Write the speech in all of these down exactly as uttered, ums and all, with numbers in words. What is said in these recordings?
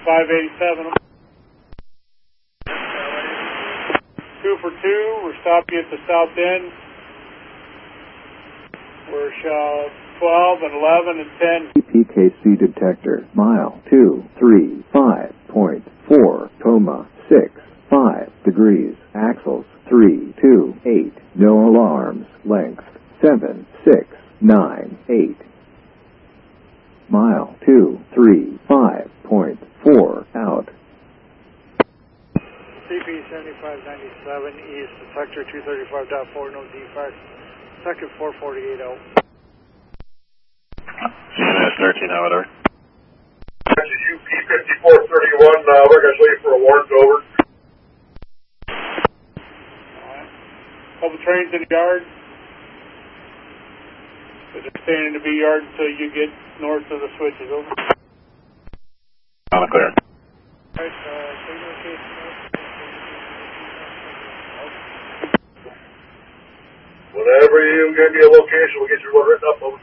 five eighty-seven. Two for two, we're stopping at the south end. We're uh, twelve and eleven and ten. P K C detector, mile two three five point four, coma six five degrees, axles three two eight, no alarms, length seven six nine eight. Mile two three five point four out. C P seventy-five ninety-seven east, sector two thirty-five point four, no defects. Second four forty-eight out. C N S thirteen, how are That's a U P fifty-four thirty-one, uh, we're going to wait for a warrant over. Alright. Couple trains in the yard. They're staying in the B yard until you get north of the switches, over. On clear. Alright, uh, take location. Whenever you give me a location, we'll get your one written up, over.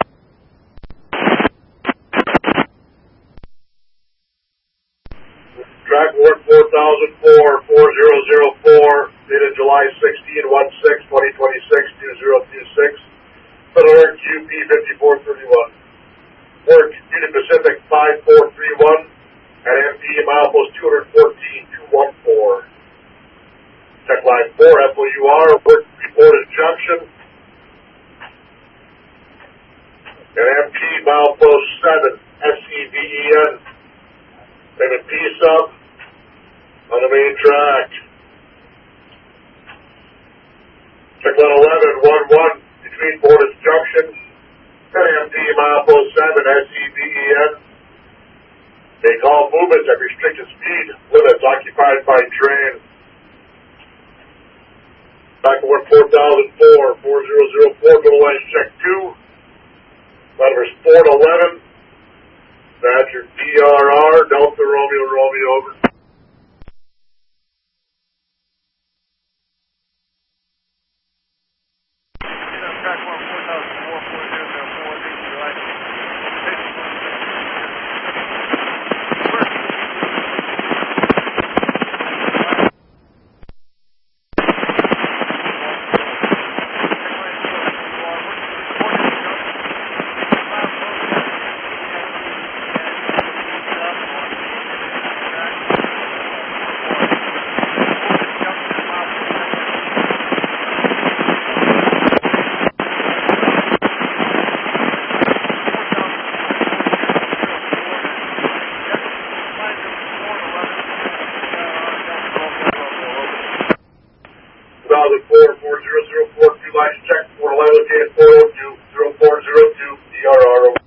Track warrant four thousand four, four zero zero four, dated July sixteenth, sixteen, twenty twenty-six, two zero two six. Alert U P fifty-four thirty-one. Work Union Pacific five four three one at M P milepost two fourteen two one four. Check line four, F O U R, work reported junction. At M P milepost seven, S C V E N. Taking P sub on the main track. Check line eleven, one one. Between Borders Junction and M P milepost seven, S C V E N. Make all movements at restricted speed limits occupied by train. Back to four thousand four, four zero zero four, go to line check two. Numbers four to eleven. That's your D R R, Delta Romeo Romeo, over. two thousand four, four zero zero four, two lines check, four eleven, four oh two, zero four zero two, D R R, over.